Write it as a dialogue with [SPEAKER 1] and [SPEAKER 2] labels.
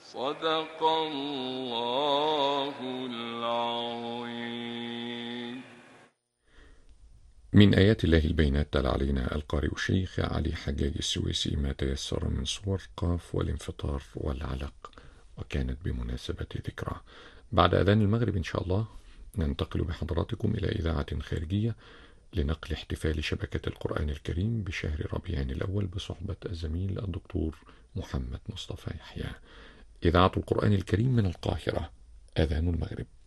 [SPEAKER 1] صدق الله العظيم.
[SPEAKER 2] من آيات الله البينات تلا علينا القارئ الشيخ علي حجاج السويسي ما تيسر من سور قاف والانفطار والعلق، وكانت بمناسبة ذكرى. بعد أذان المغرب إن شاء الله ننتقل بحضراتكم إلى إذاعة خارجية لنقل احتفال شبكة القرآن الكريم بشهر ربيع الأول بصحبة الزميل الدكتور محمد مصطفى يحيى. إذاعة القرآن الكريم من القاهرة، أذان المغرب.